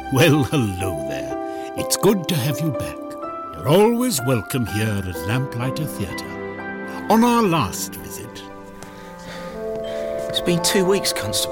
Well, hello there. It's good to have you back. You're always welcome here at Lamplighter Theatre. On our last visit... It's been 2 weeks, Constable.